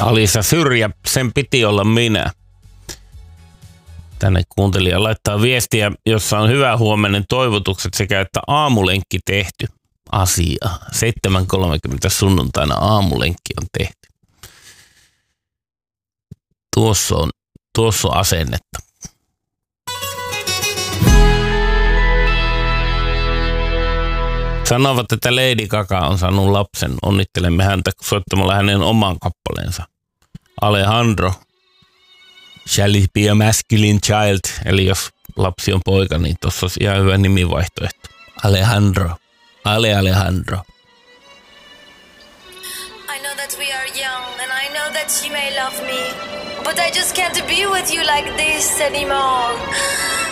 Alisa Syrjä, sen piti olla minä. Tänne kuuntelija laittaa viestiä, jossa on hyvää huomenen toivotukset sekä että aamulenkki tehty. Asia. 7.30 sunnuntaina aamulenkki on tehty. Tuossa on asennetta. Sanovat, että Lady Gaga on saanut lapsen. Onnittelemme häntä soittamalla hänen oman kappaleensa. Alejandro. Shall it be a masculine child? Eli jos lapsi on poika, niin tuossa olisi ihan hyvä nimivaihtoehto. Alejandro. Alejandro. I know that we are young and I know that you may love me, but I just can't be with you like this anymore.